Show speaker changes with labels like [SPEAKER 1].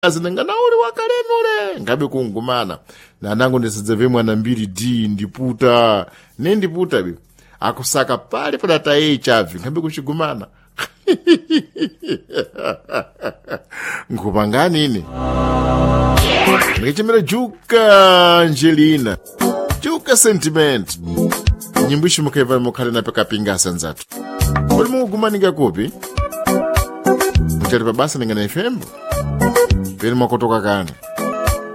[SPEAKER 1] azinengana uli wakalenule ngabe kungumana na nangu ndisedzeve mwana mbiri d ndiputa ne ndiputa bi akusaka pale padata chavi ngabe kuchigumana ngubangani ini ngechimera Juka Angelina Juka Sentiment nyimbishi mukaiva mukhale na pekapinga sanzatu kuli mugumanika kupi mutali pabasa ningana FM peni mwakotoka kana